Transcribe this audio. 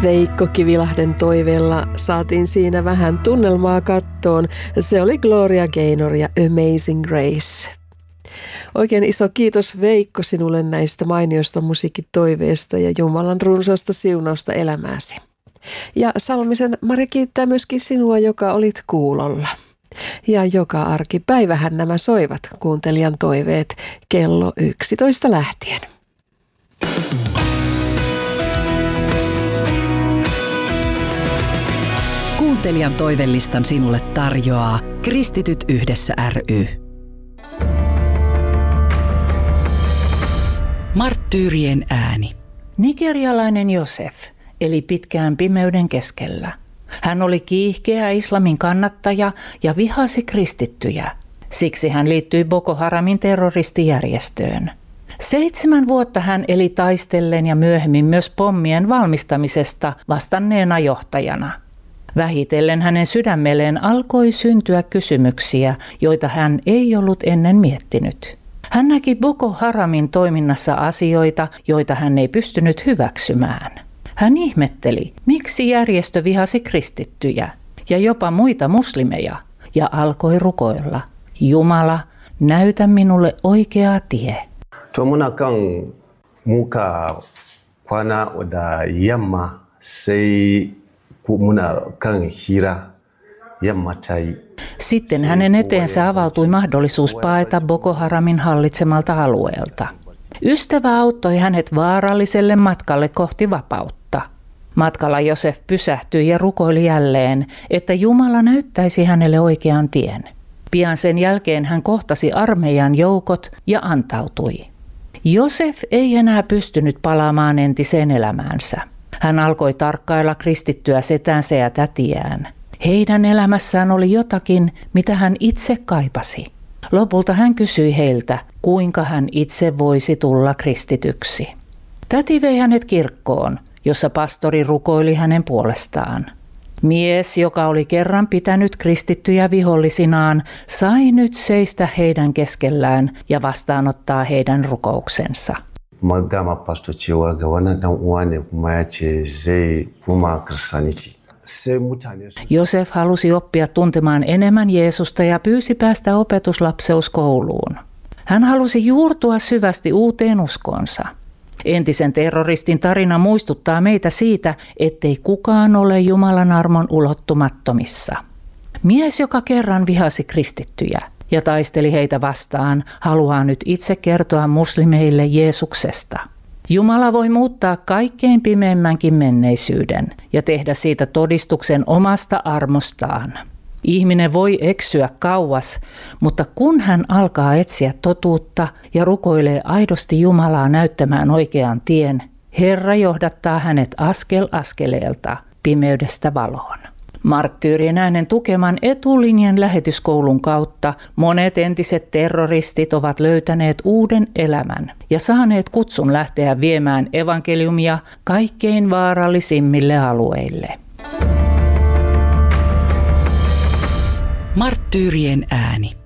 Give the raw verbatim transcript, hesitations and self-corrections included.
Veikko Kivilahden toiveella saatiin siinä vähän tunnelmaa kattoon. Se oli Gloria Gaynor ja Amazing Grace. Oikein iso kiitos Veikko sinulle näistä mainioista musiikkitoiveista ja Jumalan runsaasta siunausta elämääsi. Ja Salmisen Mari kiittää myöskin sinua, joka olit kuulolla. Ja joka arkipäivähän nämä soivat kuuntelijan toiveet kello yksitoista lähtien. Kuuntelijan toivelistan sinulle tarjoaa Kristityt yhdessä ry. Marttyyrien ääni. Nigerialainen Josef eli pitkään pimeyden keskellä. Hän oli kiihkeä islamin kannattaja ja vihasi kristittyjä. Siksi hän liittyi Boko Haramin terroristijärjestöön. Seitsemän vuotta hän eli taistellen ja myöhemmin myös pommien valmistamisesta vastanneena johtajana. Vähitellen hänen sydämelleen alkoi syntyä kysymyksiä, joita hän ei ollut ennen miettinyt. Hän näki Boko Haramin toiminnassa asioita, joita hän ei pystynyt hyväksymään. Hän ihmetteli, miksi järjestö vihasi kristittyjä ja jopa muita muslimeja, ja alkoi rukoilla. Jumala, näytä minulle oikea tie. Tuomuna kan muka kwana da yamma sai muna kan hira yamma tai. Sitten hänen eteensä avautui mahdollisuus paeta Boko Haramin hallitsemalta alueelta. Ystävä auttoi hänet vaaralliselle matkalle kohti vapautta. Matkalla Josef pysähtyi ja rukoili jälleen, että Jumala näyttäisi hänelle oikean tien. Pian sen jälkeen hän kohtasi armeijan joukot ja antautui. Josef ei enää pystynyt palaamaan entiseen elämäänsä. Hän alkoi tarkkailla kristittyä setänsä ja tätiään. Heidän elämässään oli jotakin, mitä hän itse kaipasi. Lopulta hän kysyi heiltä, kuinka hän itse voisi tulla kristityksi. Täti vei hänet kirkkoon, jossa pastori rukoili hänen puolestaan. Mies, joka oli kerran pitänyt kristittyjä vihollisinaan, sai nyt seistä heidän keskellään ja vastaanottaa heidän rukouksensa. Magama pastor cewa ga wannan dan uwa ne kuma ya ce zai kuma Christianity. Josef halusi oppia tuntemaan enemmän Jeesusta ja pyysi päästä opetuslapseuskouluun. Hän halusi juurtua syvästi uuteen uskonsa. Entisen terroristin tarina muistuttaa meitä siitä, ettei kukaan ole Jumalan armon ulottumattomissa. Mies, joka kerran vihasi kristittyjä ja taisteli heitä vastaan, haluaa nyt itse kertoa muslimeille Jeesuksesta. Jumala voi muuttaa kaikkein pimeimmänkin menneisyyden ja tehdä siitä todistuksen omasta armostaan. Ihminen voi eksyä kauas, mutta kun hän alkaa etsiä totuutta ja rukoilee aidosti Jumalaa näyttämään oikean tien, Herra johdattaa hänet askel askeleelta pimeydestä valoon. Marttyyrien äänen tukeman etulinjan lähetyskoulun kautta monet entiset terroristit ovat löytäneet uuden elämän ja saaneet kutsun lähteä viemään evankeliumia kaikkein vaarallisimmille alueille. Marttyyrien ääni.